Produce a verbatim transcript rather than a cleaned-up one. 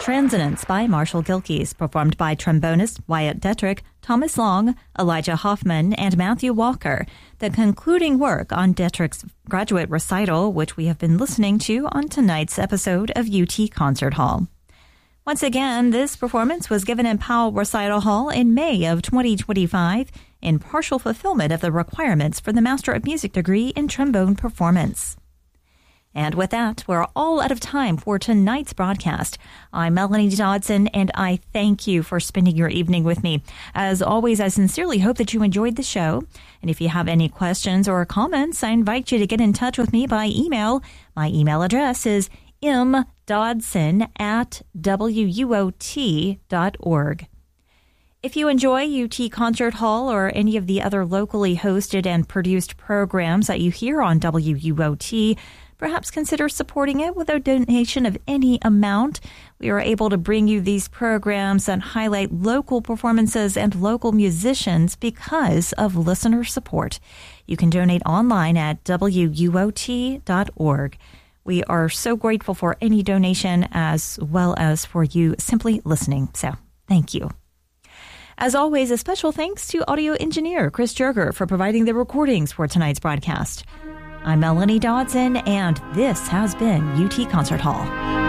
Transonance by Marshall Gilkes, performed by trombonist Wyatt Detrick, Thomas Long, Elijah Hoffman, and Matthew Walker, the concluding work on Detrick's graduate recital, which we have been listening to on tonight's episode of U T Concert Hall. Once again, this performance was given in Powell Recital Hall in May of twenty twenty-five in partial fulfillment of the requirements for the Master of Music degree in trombone performance. And with that, we're all out of time for tonight's broadcast. I'm Melanie Dodson, and I thank you for spending your evening with me. As always, I sincerely hope that you enjoyed the show. And if you have any questions or comments, I invite you to get in touch with me by email. My email address is m dodson at w u o t dot org. If you enjoy U T Concert Hall or any of the other locally hosted and produced programs that you hear on W U O T, perhaps consider supporting it with a donation of any amount. We are able to bring you these programs that highlight local performances and local musicians because of listener support. You can donate online at w u o t dot org. We are so grateful for any donation as well as for you simply listening. So thank you. As always, a special thanks to audio engineer Chris Jerger for providing the recordings for tonight's broadcast. I'm Melanie Dodson, and this has been U T Concert Hall.